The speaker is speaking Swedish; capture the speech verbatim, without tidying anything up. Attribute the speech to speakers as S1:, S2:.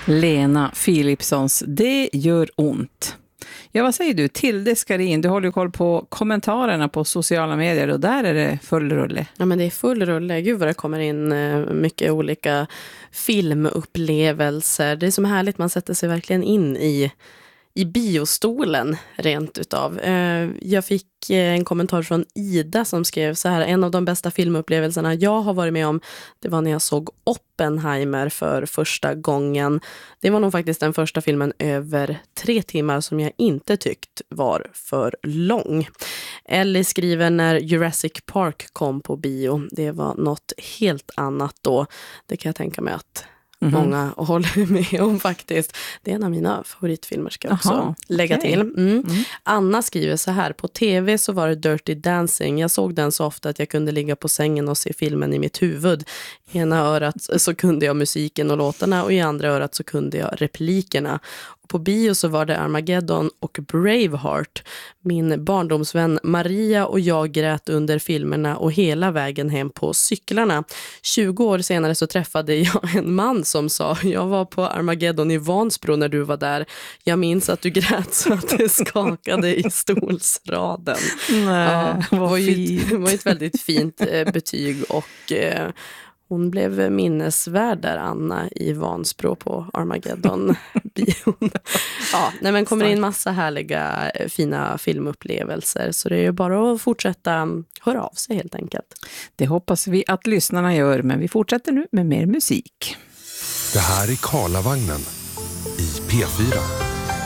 S1: Lena Philipssons Det gör ont. Ja, vad säger du? Tilde Skarin, du håller ju koll på kommentarerna på sociala medier och där är det full rulle.
S2: Ja, men det är full rulle. Gud vad det kommer in mycket olika filmupplevelser. Det är som härligt, man sätter sig verkligen in i, i biostolen rent utav. Jag fick en kommentar från Ida som skrev så här: en av de bästa filmupplevelserna jag har varit med om, det var när jag såg Oppenheimer för första gången. Det var nog faktiskt den första filmen över tre timmar som jag inte tyckt var för lång. Ellie skriver när Jurassic Park kom på bio. Det var något helt annat då. Det kan jag tänka mig att Mm-hmm. många håller med om faktiskt. Det är en av mina favoritfilmer, ska jag också Aha, lägga okay. till. Mm. Mm. Anna skriver så här: på tv så var det Dirty Dancing. Jag såg den så ofta att jag kunde ligga på sängen och se filmen i mitt huvud. I ena örat så kunde jag musiken och låtarna och i andra örat så kunde jag replikerna. På bio så var det Armageddon och Braveheart. Min barndomsvän Maria och jag grät under filmerna och hela vägen hem på cyklarna. tjugo år senare så träffade jag en man som sa: jag var på Armageddon i Vansbro när du var där. Jag minns att du grät så att det skakade i stolsraden.
S1: Nej,
S2: ja, det var ju det var ett väldigt fint eh, betyg och... Eh, hon blev minnesvärd där, Anna, i Vansbro på Armageddon-bion. Ja, nej, men kommer in massa härliga, fina filmupplevelser. Så det är ju bara att fortsätta höra av sig helt enkelt.
S1: Det hoppas vi att lyssnarna gör, men vi fortsätter nu med mer musik.
S3: Det här är Karlavagnen i P fyra.